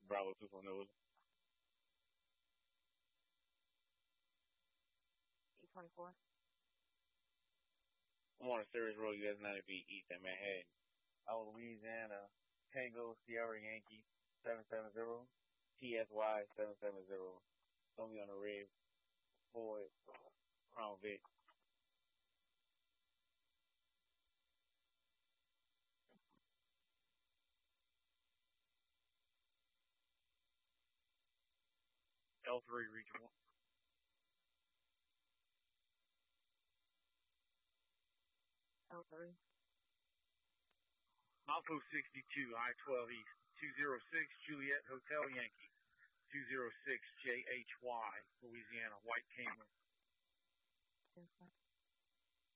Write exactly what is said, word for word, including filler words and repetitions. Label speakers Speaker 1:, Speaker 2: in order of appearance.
Speaker 1: Bravo two from Nova.
Speaker 2: E twenty-four.
Speaker 1: I'm on a Series Road, U S ninety-B East in Manhattan. Out Louisiana, Tango Sierra Yankee seven seven zero, T S Y seven seven zero. Show me on the red Ford Crown Vic. L three Regional.
Speaker 2: L three.
Speaker 3: Malco sixty-two, I twelve East, two zero six Juliet Hotel Yankee, two zero six J H Y, Louisiana, White Camry.
Speaker 2: Yes,